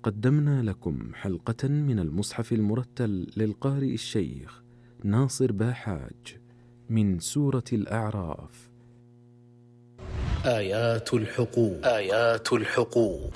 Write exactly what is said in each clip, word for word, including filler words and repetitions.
قدمنا لكم حلقة من المصحف المرتل للقارئ الشيخ ناصر باحاج من سورة الأعراف. آيات الحقوق آيات الحقوق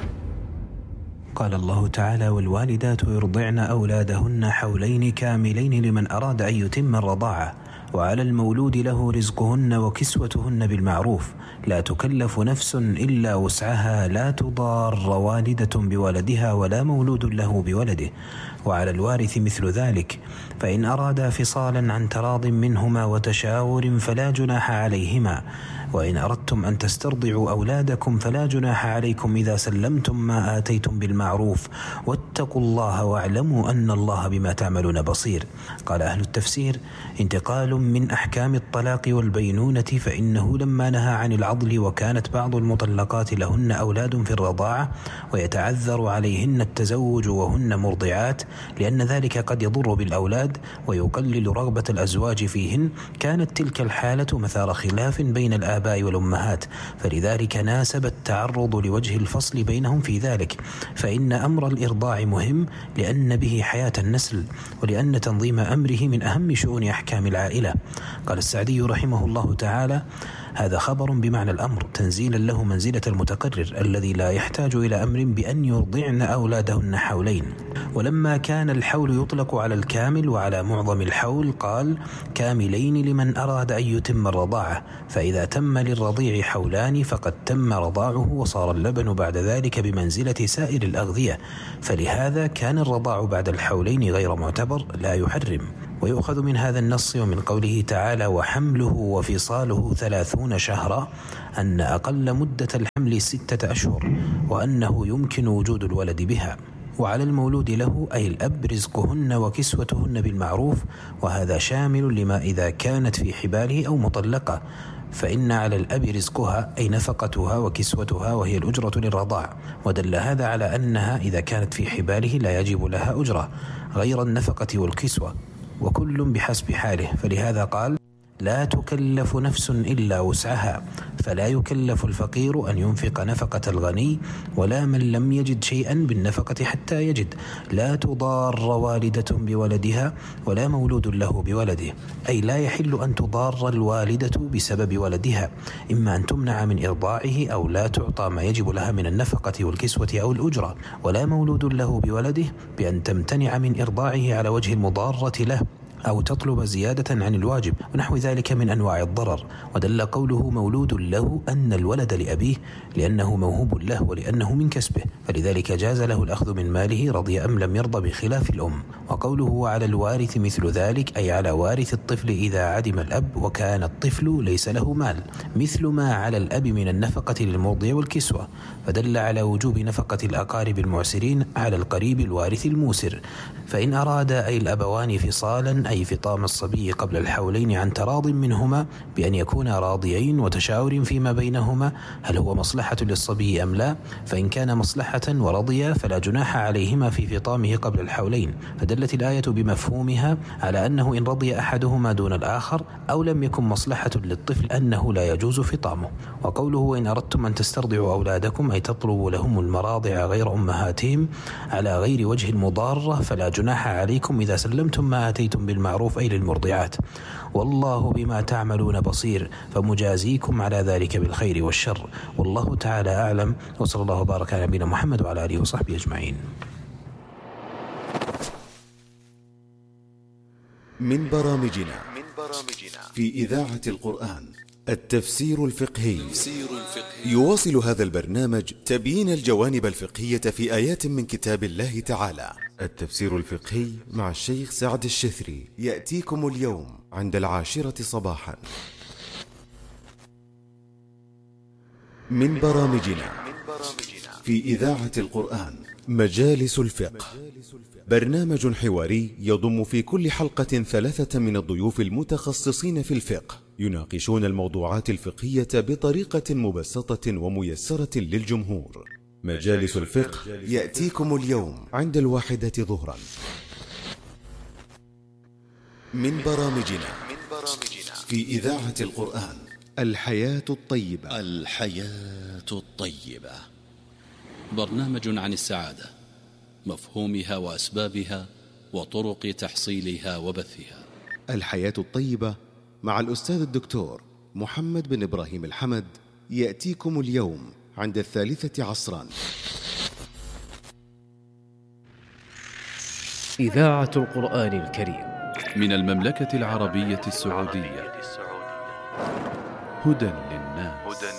قال الله تعالى: والوالدات يرضعن أولادهن حولين كاملين لمن أراد أن يتم الرضاعة، وعلى المولود له رزقهن وكسوتهن بالمعروف، لا تكلف نفس إلا وسعها، لا تضار والدة بولدها ولا مولود له بولده، وعلى الوارث مثل ذلك، فإن أرادا فصالا عن تراض منهما وتشاور فلا جناح عليهما، وإن أردتم أن تسترضعوا أولادكم فلا جناح عليكم إذا سلمتم ما آتيتم بالمعروف، واتقوا الله واعلموا أن الله بما تعملون بصير. قال أهل التفسير: انتقال من أحكام الطلاق والبينونة، فإنه لما نهى عن العضل وكانت بعض المطلقات لهن أولاد في الرضاعة ويتعذر عليهن التزوج وهن مرضعات لأن ذلك قد يضر بالأولاد ويقلل رغبة الأزواج فيهن، كانت تلك الحالة مثار خلاف بين الآباء والأمهات، فلذلك ناسب التعرض لوجه الفصل بينهم في ذلك، فإن أمر الإرضاع مهم لأن به حياة النسل، ولأن تنظيم أمره من أهم شؤون أحكام العائلة. قال السعدي رحمه الله تعالى: هذا خبر بمعنى الأمر تنزيلا له منزلة المتقرر الذي لا يحتاج إلى أمر بأن يرضعن أولادهن حولين. ولما كان الحول يطلق على الكامل وعلى معظم الحول، قال: كاملين لمن أراد أن يتم الرضاعة، فإذا تم للرضيع حولان فقد تم رضاعه وصار اللبن بعد ذلك بمنزلة سائر الأغذية، فلهذا كان الرضاع بعد الحولين غير معتبر لا يحرم. ويؤخذ من هذا النص ومن قوله تعالى: وحمله وفصاله ثلاثون شهرا، أن أقل مدة الحمل ستة أشهر، وأنه يمكن وجود الولد بها. وعلى المولود له أي الأب رزقهن وكسوتهن بالمعروف، وهذا شامل لما إذا كانت في حباله أو مطلقة، فإن على الأب رزقها أي نفقتها وكسوتها وهي الأجرة للرضاع، ودل هذا على أنها إذا كانت في حباله لا يجب لها أجرة غير النفقة والكسوة، وكل بحسب حاله، فلهذا قال: لا تكلف نفس إلا وسعها، فلا يكلف الفقير أن ينفق نفقة الغني، ولا من لم يجد شيئا بالنفقة حتى يجد، لا تضار والدة بولدها ولا مولود له بولده، أي لا يحل أن تضار الوالدة بسبب ولدها، إما أن تمنع من إرضاعه أو لا تعطى ما يجب لها من النفقة والكسوة أو الأجرة، ولا مولود له بولده بأن تمتنع من إرضاعه على وجه المضارة له أو تطلب زيادة عن الواجب ونحو ذلك من أنواع الضرر. ودل قوله مولود له أن الولد لأبيه لأنه موهوب له ولأنه من كسبه، فلذلك جاز له الأخذ من ماله رضي أم لم يرضى بخلاف الأم. وقوله على الوارث مثل ذلك أي على وارث الطفل إذا عدم الأب وكان الطفل ليس له مال، مثل ما على الأب من النفقة للمرضع والكسوة، فدل على وجوب نفقة الأقارب المعسرين على القريب الوارث الموسر. فإن أراد أي الأبوان فصالا أي فطام الصبي قبل الحولين عن تراض منهما بأن يكونا راضيين وتشاور فيما بينهما هل هو مصلحة للصبي أم لا، فإن كان مصلحة ورضيا فلا جناح عليهما في فطامه قبل الحولين، فدلت الآية بمفهومها على أنه إن رضي أحدهما دون الآخر أو لم يكن مصلحة للطفل أنه لا يجوز فطامه. وقوله وإن أردتم أن تسترضعوا أولادكم أي تطلبوا لهم المراضع غير أمهاتهم على غير وجه المضارة، فلا جناح عليكم إذا سلمتم ما آتيتم بالمعروف أي للمرضعات، والله بما تعملون بصير، فمجازيكم على ذلك بالخير والشر، والله تعالى أعلم، وصلى الله وبارك على نبينا محمد وعلى آله وصحبه أجمعين. من برامجنا في إذاعة القرآن التفسير الفقهي. يواصل هذا البرنامج تبيين الجوانب الفقهية في آيات من كتاب الله تعالى. التفسير الفقهي مع الشيخ سعد الشثري يأتيكم اليوم عند العاشرة صباحا. من برامجنا في إذاعة القرآن مجالس الفقه، برنامج حواري يضم في كل حلقة ثلاثة من الضيوف المتخصصين في الفقه يناقشون الموضوعات الفقهية بطريقة مبسطة وميسرة للجمهور. مجالس الفقه يأتيكم اليوم عند الواحدة ظهرا. من برامجنا في إذاعة القرآن الحياة الطيبة. الحياة الطيبة برنامج عن السعادة مفهومها وأسبابها وطرق تحصيلها وبثها. الحياة الطيبة مع الأستاذ الدكتور محمد بن إبراهيم الحمد يأتيكم اليوم عند الثالثة عصرا. إذاعة القرآن الكريم من المملكة العربية السعودية. هدى للناس.